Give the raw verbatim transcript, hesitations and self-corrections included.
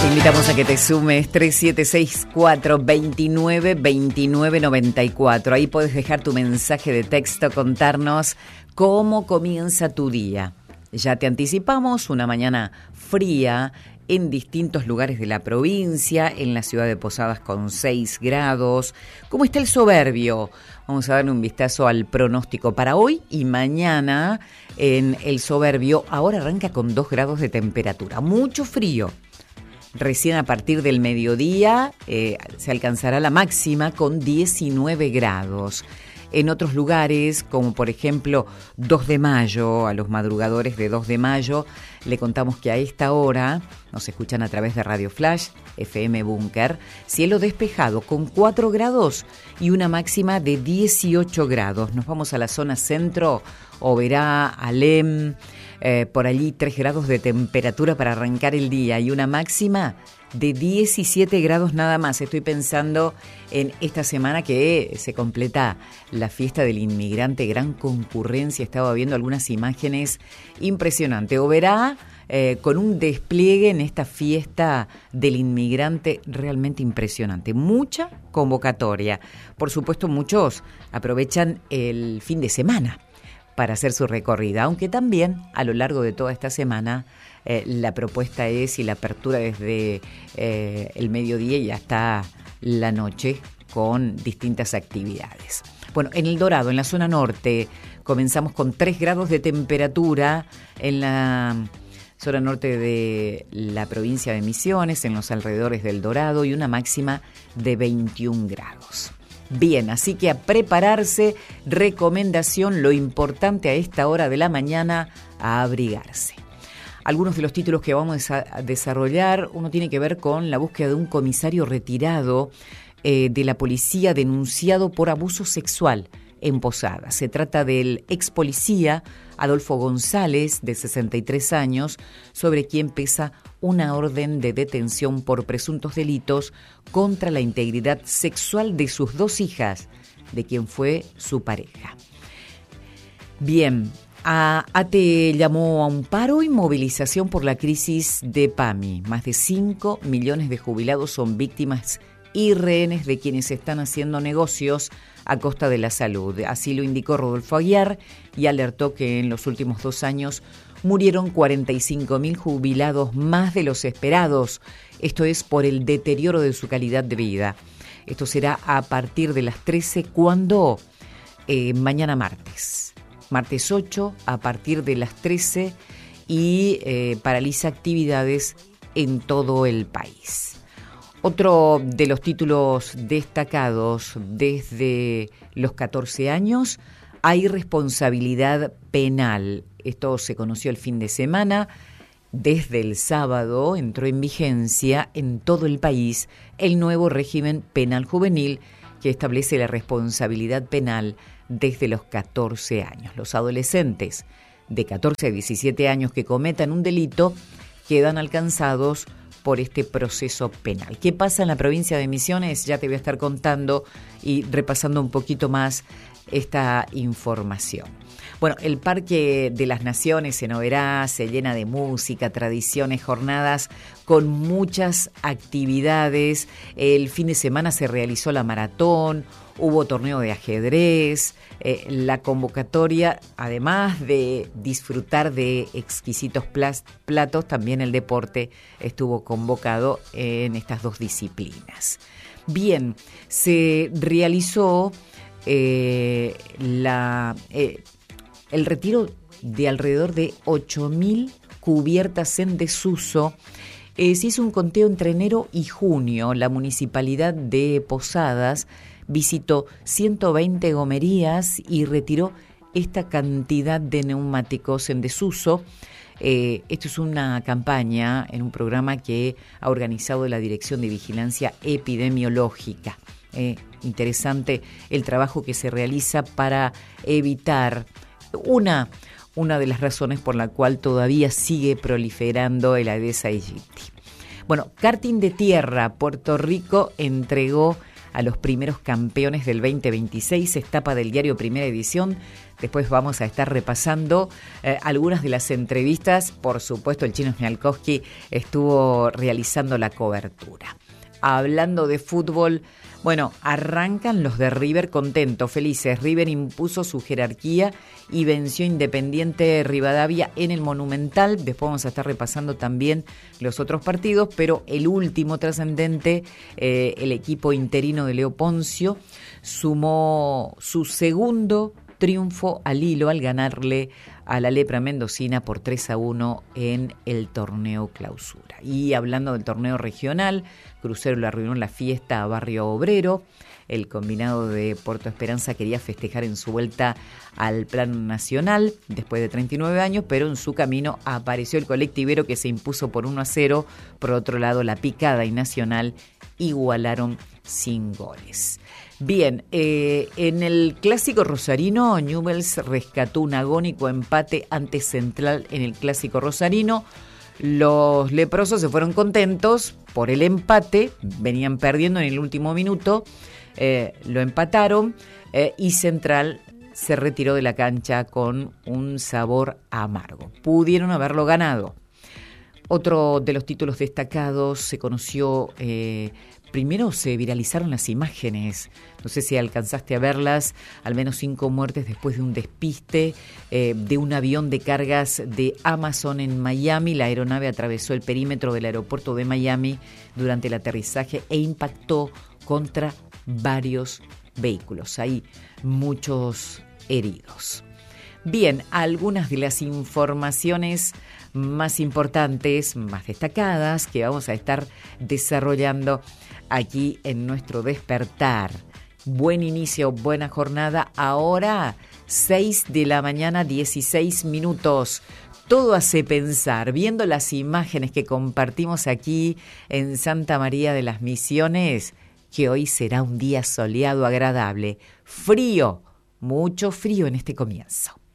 Te invitamos a que te sumes tres siete seis cuatro dos nueve dos nueve nueve cuatro. Ahí puedes dejar tu mensaje de texto, contarnos cómo comienza tu día. Ya te anticipamos una mañana fría en distintos lugares de la provincia, en la ciudad de Posadas con seis grados. ¿Cómo está el Soberbio? Vamos a darle un vistazo al pronóstico para hoy y mañana en el Soberbio. Ahora arranca con dos grados de temperatura, mucho frío. Recién a partir del mediodía eh, se alcanzará la máxima con diecinueve grados. En otros lugares, como por ejemplo dos de mayo, a los madrugadores de dos de mayo, le contamos que a esta hora nos escuchan a través de Radio Flash, F M Búnker, cielo despejado con cuatro grados y una máxima de dieciocho grados. Nos vamos a la zona centro, Oberá, Alem, eh, por allí tres grados de temperatura para arrancar el día y una máxima de diecisiete grados nada más. Estoy pensando en esta semana que se completa la fiesta del inmigrante, gran concurrencia. Estaba viendo algunas imágenes impresionantes. Oberá eh, con un despliegue en esta fiesta del inmigrante realmente impresionante. Mucha convocatoria. Por supuesto, muchos aprovechan el fin de semana para hacer su recorrida, aunque también a lo largo de toda esta semana eh, la propuesta es y la apertura desde eh, el mediodía y hasta la noche con distintas actividades. Bueno, en El Dorado, en la zona norte, comenzamos con tres grados de temperatura en la zona norte de la provincia de Misiones, en los alrededores del Dorado, y una máxima de veintiún grados. Bien, así que a prepararse, recomendación, lo importante a esta hora de la mañana, a abrigarse. Algunos de los títulos que vamos a desarrollar, uno tiene que ver con la búsqueda de un comisario retirado eh, de la policía denunciado por abuso sexual en Posadas. Se trata del ex policía Adolfo González, de sesenta y tres años, sobre quien pesa una orden de detención por presuntos delitos contra la integridad sexual de sus dos hijas, de quien fue su pareja. Bien, a ATE llamó a un paro y movilización por la crisis de PAMI. Más de cinco millones de jubilados son víctimas y rehenes de quienes están haciendo negocios a costa de la salud. Así lo indicó Rodolfo Aguiar y alertó que en los últimos dos años murieron cuarenta y cinco mil jubilados más de los esperados. Esto es por el deterioro de su calidad de vida. Esto será a partir de las trece, cuando eh, mañana martes. Martes ocho, a partir de las trece, y eh, paraliza actividades en todo el país. Otro de los títulos destacados: desde los catorce años hay responsabilidad penal. Esto se conoció el fin de semana. Desde el sábado entró en vigencia en todo el país el nuevo régimen penal juvenil que establece la responsabilidad penal desde los catorce años. Los adolescentes de catorce a diecisiete años que cometan un delito quedan alcanzados por este proceso penal. ¿Qué pasa en la provincia de Misiones? Ya te voy a estar contando y repasando un poquito más esta información. Bueno, el Parque de las Naciones en Oberá se llena de música, tradiciones, jornadas con muchas actividades. El fin de semana se realizó la maratón, hubo torneo de ajedrez, eh, la convocatoria, además de disfrutar de exquisitos plas- platos, también el deporte estuvo convocado en estas dos disciplinas. Bien, se realizó eh, la... Eh, el retiro de alrededor de ocho mil cubiertas en desuso. Eh, se hizo un conteo entre enero y junio. La municipalidad de Posadas visitó ciento veinte gomerías y retiró esta cantidad de neumáticos en desuso. Eh, esto es una campaña en un programa que ha organizado la Dirección de Vigilancia Epidemiológica. Eh, interesante el trabajo que se realiza para evitar Una, una de las razones por la cual todavía sigue proliferando el Aedes aegypti. Bueno, karting de tierra. Puerto Rico entregó a los primeros campeones del veinte veintiséis, es tapa del diario Primera Edición. Después vamos a estar repasando eh, algunas de las entrevistas. Por supuesto, el Chino Smialkowski estuvo realizando la cobertura. Hablando de fútbol, bueno, arrancan los de River contentos, felices. River impuso su jerarquía y venció Independiente Rivadavia en el Monumental. Después vamos a estar repasando también los otros partidos, pero el último trascendente, eh, el equipo interino de Leo Poncio, sumó su segundo triunfo al hilo al ganarle a la Lepra Mendocina por tres a uno en el torneo Clausura. Y hablando del torneo regional, Crucero le arruinó la fiesta a Barrio Obrero. El combinado de Puerto Esperanza quería festejar en su vuelta al plano nacional después de treinta y nueve años, pero en su camino apareció el colectivero que se impuso por uno a cero. Por otro lado, La Picada y Nacional igualaron sin goles. Bien, eh, en el clásico rosarino, Newell's rescató un agónico empate ante Central en el clásico rosarino. Los leprosos se fueron contentos por el empate, venían perdiendo en el último minuto, eh, lo empataron eh, y Central se retiró de la cancha con un sabor amargo. Pudieron haberlo ganado. Otro de los títulos destacados se conoció, eh, primero se viralizaron las imágenes, no sé si alcanzaste a verlas, al menos cinco muertes después de un despiste eh, de un avión de cargas de Amazon en Miami. La aeronave atravesó el perímetro del aeropuerto de Miami durante el aterrizaje e impactó contra varios vehículos. Hay muchos heridos. Bien, algunas de las informaciones más importantes, más destacadas, que vamos a estar desarrollando aquí en nuestro despertar. Buen inicio, buena jornada. Ahora, seis de la mañana, dieciséis minutos. Todo hace pensar, viendo las imágenes que compartimos aquí en Santa María de las Misiones, que hoy será un día soleado, agradable. Frío, mucho frío en este comienzo.